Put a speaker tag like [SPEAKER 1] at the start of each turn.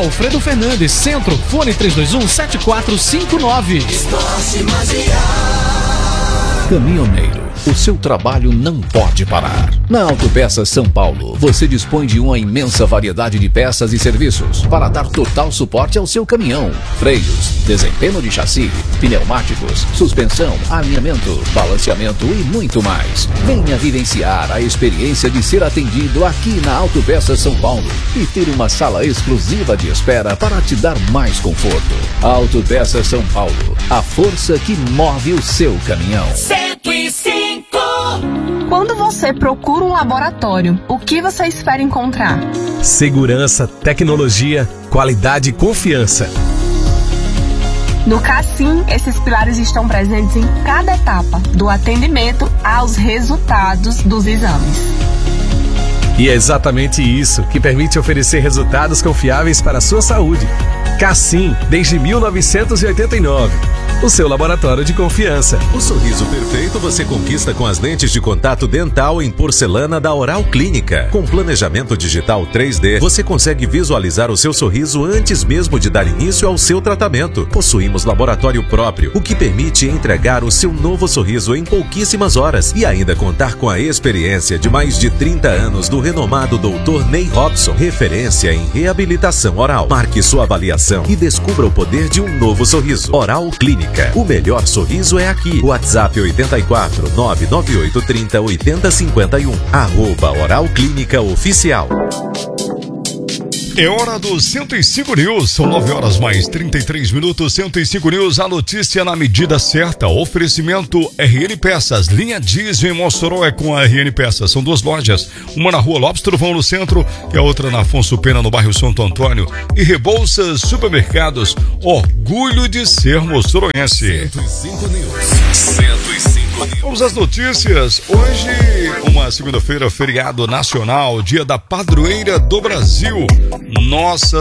[SPEAKER 1] Rua Alfredo Fernandes, Centro, fone 321-7459.
[SPEAKER 2] Caminhoneiro, o seu trabalho não pode parar. Na Autopeças São Paulo, você dispõe de uma imensa variedade de peças e serviços para dar total suporte ao seu caminhão. Freios, desempenho de chassi, pneumáticos, suspensão, alinhamento, balanceamento e muito mais. Venha vivenciar a experiência de ser atendido aqui na Autopeças São Paulo e ter uma sala exclusiva de espera para te dar mais conforto. Autopeças São Paulo, a força que move o seu caminhão.
[SPEAKER 3] 105.
[SPEAKER 4] Quando você procura um laboratório, o que você espera encontrar?
[SPEAKER 5] Segurança, tecnologia, qualidade e confiança.
[SPEAKER 4] No Cassim, esses pilares estão presentes em cada etapa, do atendimento aos resultados dos exames.
[SPEAKER 5] E é exatamente isso que permite oferecer resultados confiáveis para a sua saúde. Cassim, desde 1989. O seu laboratório de confiança.
[SPEAKER 6] O sorriso perfeito você conquista com as lentes de contato dental em porcelana da Oral Clínica. Com planejamento digital 3D, você consegue visualizar o seu sorriso antes mesmo de dar início ao seu tratamento. Possuímos laboratório próprio, o que permite entregar o seu novo sorriso em pouquíssimas horas e ainda contar com a experiência de mais de 30 anos do renomado Dr. Ney Robson, referência em reabilitação oral. Marque sua avaliação e descubra o poder de um novo sorriso. Oral Clínica. O melhor sorriso é aqui. WhatsApp 84 99830 8051. @Oral Clínica Oficial.
[SPEAKER 7] É hora do 105 News, são 9 horas mais 33 minutos, 105 News, a notícia na medida certa, oferecimento RN Peças, linha diesel em Mossoró é com a RN Peças, são duas lojas, uma na Rua Lopes Trovão no centro e a outra na Afonso Pena no bairro Santo Antônio, e Rebouças Supermercados, orgulho de ser moçoroense.
[SPEAKER 6] 105 News. 105 News.
[SPEAKER 7] Vamos às notícias, hoje, uma segunda-feira, feriado nacional, dia da padroeira do Brasil, Nossa